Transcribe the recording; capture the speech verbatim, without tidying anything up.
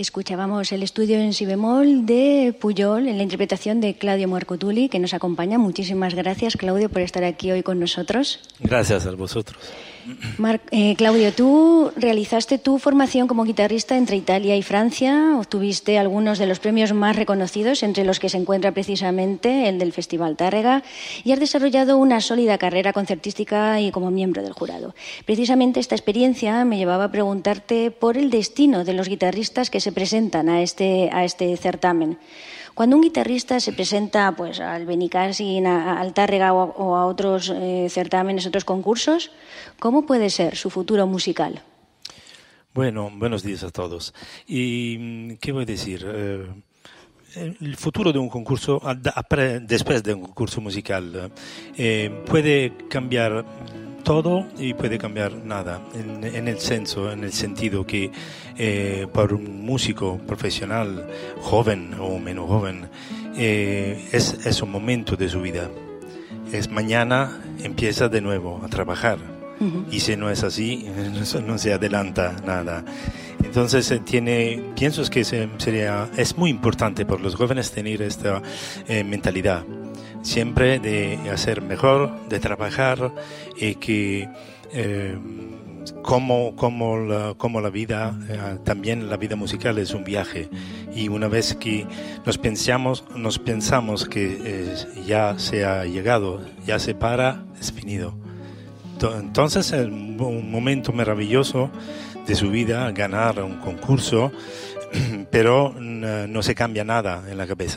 Escuchábamos el estudio en si bemol de Pujol en la interpretación de Claudio Marcotuli, que nos acompaña. Muchísimas gracias, Claudio, por estar aquí hoy con nosotros. Gracias a vosotros. Mar eh, Claudio, tú realizaste tu formación como guitarrista entre Italia y Francia, obtuviste algunos de los premios más reconocidos, entre los que se encuentra precisamente el del Festival Tárrega, y has desarrollado una sólida carrera concertística y como miembro del jurado. Precisamente esta experiencia me llevaba a preguntarte por el destino de los guitarristas que se presentan a este, a este certamen. Cuando un guitarrista se presenta pues, al Benicàssim, al Tàrrega o, o a otros eh, certámenes, otros concursos, ¿cómo puede ser su futuro musical? Bueno, buenos días a todos. ¿Y qué voy a decir? Eh, el futuro de un concurso, después de un concurso musical, eh, puede cambiar todo y puede cambiar nada, en, en el senso, en el sentido que eh, para un músico profesional, joven o menos joven, eh, es, es un momento de su vida. Es mañana, empieza de nuevo a trabajar. Uh-huh. Y si no es así, no, no se adelanta nada. Entonces tiene, pienso que sería, es muy importante para los jóvenes tener esta eh, mentalidad. Siempre de hacer mejor, de trabajar y que eh, como, como, la, como la vida, eh, también la vida musical es un viaje y una vez que nos pensamos, nos pensamos que eh, ya se ha llegado, ya se para, es finito. Entonces es un momento maravilloso de su vida ganar un concurso, pero no se cambia nada en la cabeza.